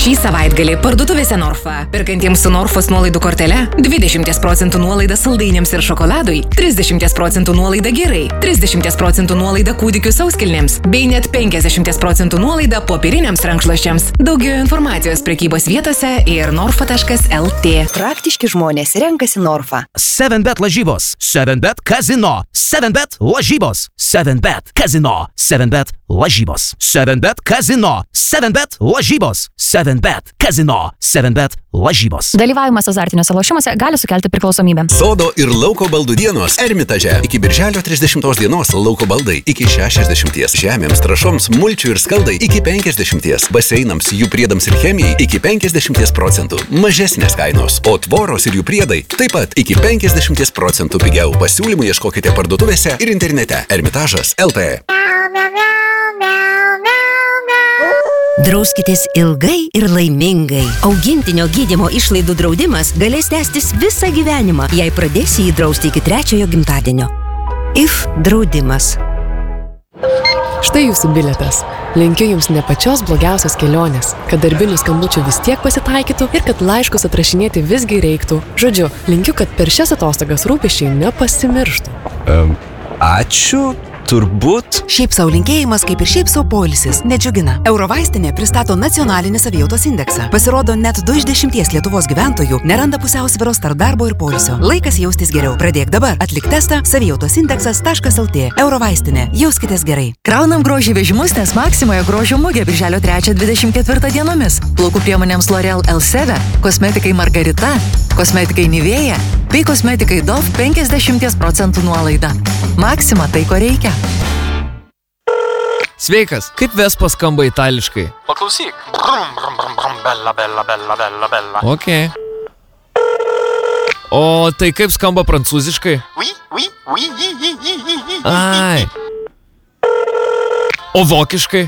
Šį savaitgalį parduotuvėse Norfa. Perkantiems su Norfos nuolaidų kortele 20% nuolaida saldainiams ir šokoladui, 30% nuolaida girai, 30% nuolaida kūdikių sauskilnėms, bei net 50% nuolaida popieriniams rankšluosčiams. Daugiau informacijos prekybos vietose ir norfa.lt. Praktiški žmonės renkasi Norfa. 7bet lažybos, 7bet kazino, 7bet lažybos, 7bet kazino, 7bet lažybos, 7bet kazino, 7bet lažybos, 7bet kazino, 7bet lažybos. Dalyvavimas azartiniuose lošimuose gali sukelti priklausomybę. Sodo ir lauko baldų dienos Ermitaže. Iki birželio 30 dienos lauko baldai iki 60, žemėms, trąšoms, mulčių ir skaldai iki 50, baseinams, jų priedams ir chemijai iki 50%. Mažesnės kainos, o tvoros ir jų priedai taip pat iki 50% pigiau. Pasiūlymų ieškokite parduotuvėse ir internete. Ermitažas LT. Drauskitės ilgai ir laimingai. Augintinio gydymo išlaidų draudimas galės tęstis visą gyvenimą, jei pradėsi jį drausti iki 3-ojo gimtadienio. IF draudimas. Štai jūsų bilietas. Linkiu jums ne pačios blogiausios kelionės, kad darbinių skambučių vis tiek pasitaikytų ir kad laiškus atrašinėti visgi reiktų. Žodžiu, linkiu, kad per šias atostogas rūpesčiai nepasimirštų. Ačiū. Turbūt. Šiaip sau linkėjimas, kaip ir šiaip sau poilsis, nedžiugina. Eurovaistinė pristato nacionalinį savijautos indeksą. Pasirodo, net 2 iš 10 Lietuvos gyventojų neranda pusiausvyros tarp darbo ir poilsio. Laikas jaustis geriau. Pradėk dabar. Atlik testą savijautosindeksas.lt. Eurovaistinė. Jauskitės gerai. Kraunam grožį vežimus, nes Maksimoje grožio mugė birželio 3-24 dienomis. Plaukų priemonėms L'Oreal Elseve, kosmetikai Margarita, kosmetikai Nivea bei kosmetikai Dove 50% nuolaida. Maksima tai, ko reikia. Sveikas, kaip Vespa skamba itališkai? Paklausyk. Brum, brum, brum, brum, bella, bella, bella, bella, bella. Ok. O tai kaip skamba prancūziškai? Oui, oui, oui, oui. Ai. O vokiškai?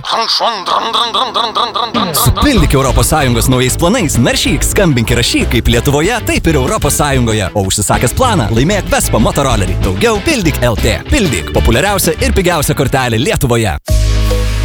Supildyk ES naujais planais, naršyk, skambink ir rašyk kaip Lietuvoje, taip ir ES. O užsisakęs planą, laimėk Vespa motorolerį. Daugiau pildyk LT. Pildyk populiariausia ir pigiausia kortelė Lietuvoje.